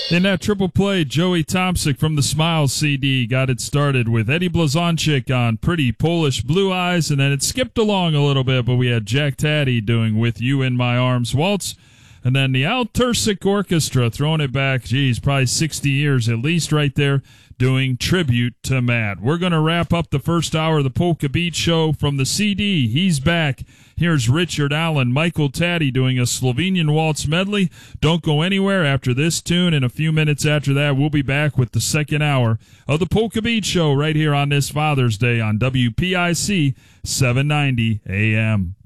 In that triple play, Joey Tomczyk from the Smile CD got it started with Eddie Blazonczyk on Pretty Polish Blue Eyes, and then it skipped along a little bit, but we had Jack Taddy doing With You in My Arms Waltz, and then the Al Tursic Orchestra throwing it back, probably 60 years at least right there, doing Tribute to Matt. We're going to wrap up the first hour of the Polka Beat Show from the CD. He's back. Here's Richard Allen, Michael Taddy doing a Slovenian Waltz medley. Don't go anywhere after this tune. In a few minutes after that, we'll be back with the second hour of the Polka Beat Show right here on this Father's Day on WPIC 790 AM.